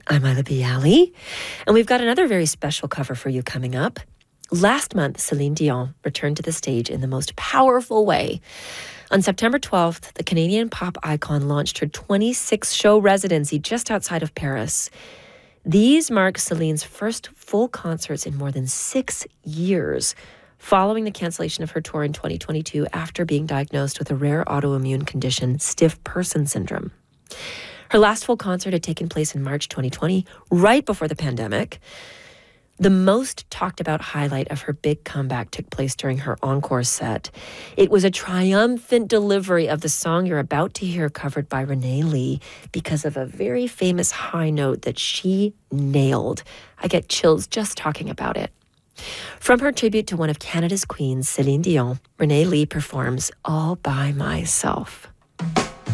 I'm Isla Bialy, and we've got another very special cover for you coming up. Last month, Celine Dion returned to the stage in the most powerful way. On September 12th, the Canadian pop icon launched her 26-show residency just outside of Paris. These mark Celine's first full concerts in more than 6 years, following the cancellation of her tour in 2022 after being diagnosed with a rare autoimmune condition, stiff person syndrome. Her last full concert had taken place in March 2020, right before the pandemic. The most talked about highlight of her big comeback took place during her encore set. It was a triumphant delivery of the song you're about to hear, covered by Renee Lee, because of a very famous high note that she nailed. I get chills just talking about it. From her tribute to one of Canada's queens, Celine Dion, Renee Lee performs All by Myself.